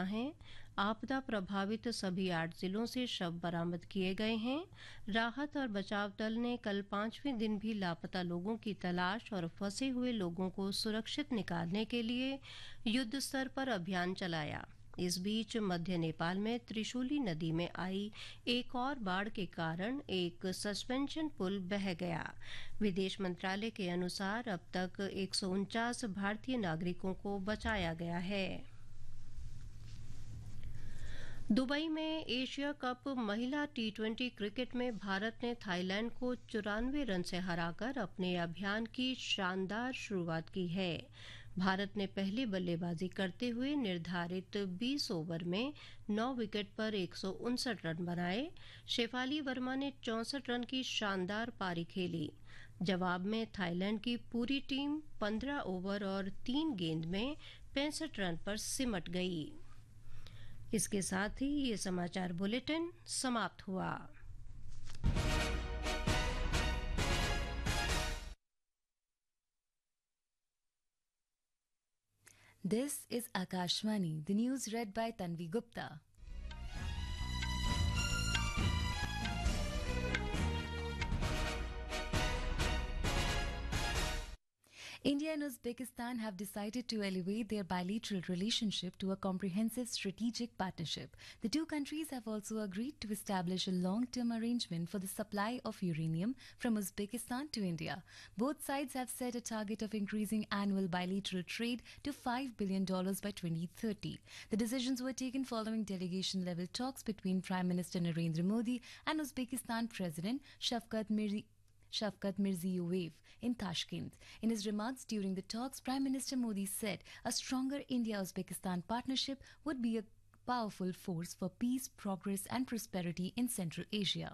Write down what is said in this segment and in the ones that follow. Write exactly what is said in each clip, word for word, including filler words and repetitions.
हैं। आपदा प्रभावित सभी आठ जिलों से शव बरामद किए गए हैं। राहत और बचाव दल ने कल पांचवें दिन भी लापता लोगों की तलाश और फंसे हुए लोगों को सुरक्षित निकालने के लिए युद्ध स्तर पर अभियान चलाया। इस बीच मध्य नेपाल में त्रिशूली नदी में आई एक और बाढ़ के कारण एक सस्पेंशन पुल बह गया। विदेश मंत्रालय के अनुसार अब तक एक सौ उनचास भारतीय नागरिकों को बचाया गया है। दुबई में एशिया कप महिला टी ट्वेंटी क्रिकेट में भारत ने थाईलैंड को चौरानवे रन से हराकर अपने अभियान की शानदार शुरुआत की है। भारत ने पहले बल्लेबाजी करते हुए निर्धारित बीस ओवर में नौ विकेट पर एक सौ उनसठ रन बनाए। शेफाली वर्मा ने चौंसठ रन की शानदार पारी खेली। जवाब में थाईलैंड की पूरी टीम पंद्रह ओवर और तीन गेंद में पैंसठ रन पर सिमट गई। इसके साथ ही ये समाचार बुलेटिन समाप्त हुआ। This is Akashvani, the news read by Tanvi Gupta. India and Uzbekistan have decided to elevate their bilateral relationship to a comprehensive strategic partnership. The two countries have also agreed to establish a long-term arrangement for the supply of uranium from Uzbekistan to India. Both sides have set a target of increasing annual bilateral trade to five billion dollars by twenty thirty. The decisions were taken following delegation-level talks between Prime Minister Narendra Modi and Uzbekistan President Shavkat Mirzi Shavkat Mirziyoyev in Tashkent. In his remarks during the talks, Prime Minister Modi said a stronger India-Uzbekistan partnership would be a powerful force for peace, progress and prosperity in Central Asia.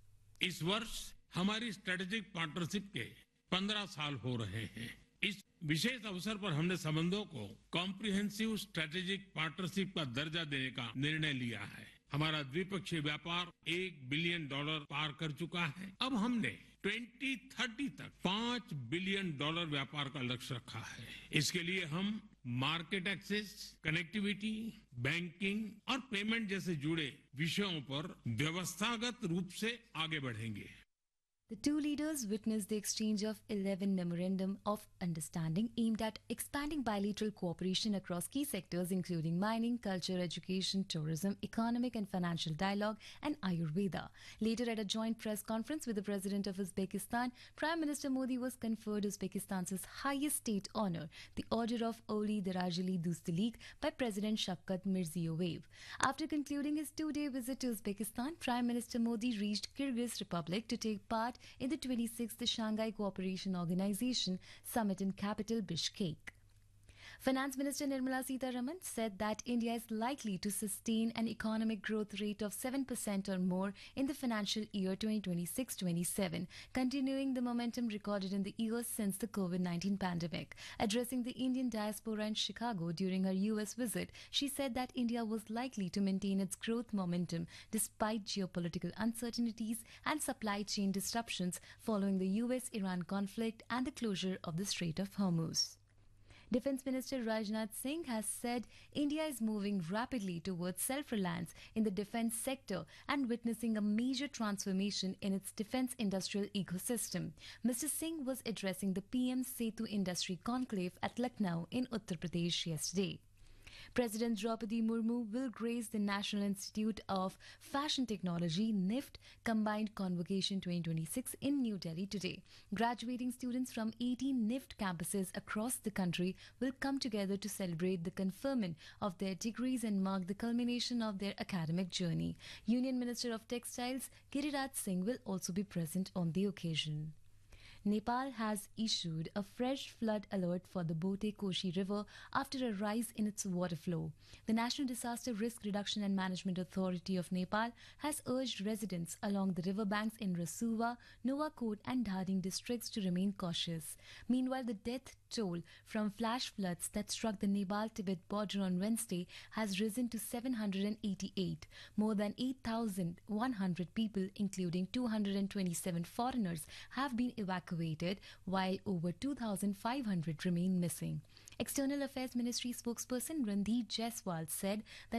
इस वर्ष हमारी strategic partnership के पंद्रह साल हो रहे हैं। इस विशेष अवसर पर हमने संबंधों को कॉम्प्रिहेंसिव स्ट्रेटेजिक पार्टनरशिप का दर्जा देने का निर्णय लिया है। हमारा द्विपक्षीय व्यापार एक बिलियन डॉलर पार कर चुका है। अब हमने दो हज़ार तीस तक पांच बिलियन डॉलर व्यापार का लक्ष्य रखा है। इसके लिए हम मार्केट एक्सेस, कनेक्टिविटी, बैंकिंग और पेमेंट जैसे जुड़े विषयों पर व्यवस्थागत रूप से आगे बढ़ेंगे। The two leaders witnessed the exchange of eleven memorandum of understanding aimed at expanding bilateral cooperation across key sectors including mining, culture, education, tourism, economic and financial dialogue and Ayurveda. Later at a joint press conference with the President of Uzbekistan, Prime Minister Modi was conferred Uzbekistan's highest state honor, the Order of Oli Darajali Dostalik by President Shavkat Mirziyoyev. After concluding his two-day visit to Uzbekistan, Prime Minister Modi reached Kyrgyz Republic to take part in the twenty-sixth Shanghai Cooperation Organization summit in capital Bishkek. Finance Minister Nirmala Sitharaman said that India is likely to sustain an economic growth rate of seven percent or more in the financial year twenty twenty-six twenty-seven, continuing the momentum recorded in the years since the COVID nineteen pandemic. Addressing the Indian diaspora in Chicago during her U S visit, she said that India was likely to maintain its growth momentum despite geopolitical uncertainties and supply chain disruptions following the U S Iran conflict and the closure of the Strait of Hormuz. Defence Minister Rajnath Singh has said India is moving rapidly towards self-reliance in the defence sector and witnessing a major transformation in its defence industrial ecosystem. Mister Singh was addressing the P M Setu Industry Conclave at Lucknow in Uttar Pradesh yesterday. President Draupadi Murmu will grace the National Institute of Fashion Technology N I F T Combined Convocation twenty twenty-six in New Delhi today. Graduating students from eighteen N I F T campuses across the country will come together to celebrate the conferment of their degrees and mark the culmination of their academic journey. Union Minister of Textiles Giriraj Singh will also be present on the occasion. Nepal has issued a fresh flood alert for the Bote Koshi River after a rise in its water flow. The National Disaster Risk Reduction and Management Authority of Nepal has urged residents along the riverbanks in Rasuwa, Nuwakot and Dhading districts to remain cautious. Meanwhile, the death toll from flash floods that struck the Nepal-Tibet border on Wednesday has risen to seven hundred eighty-eight. More than eight thousand one hundred people, including two hundred twenty-seven foreigners, have been evacuated, while over two thousand five hundred remain missing. External Affairs Ministry spokesperson Randeep Jaiswal said that